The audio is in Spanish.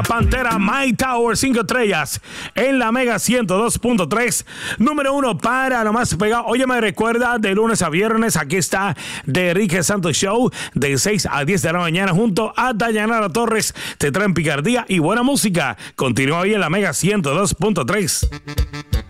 la Pantera, My Tower, 5 estrellas en la Mega 102.3. Número 1 para lo más pegado. Oye, me recuerda, de lunes a viernes, aquí está The Enrique Santos Show, de 6 a 10 de la mañana, junto a Dayanara Torres. Te traen picardía y buena música. Continúa ahí en la Mega 102.3.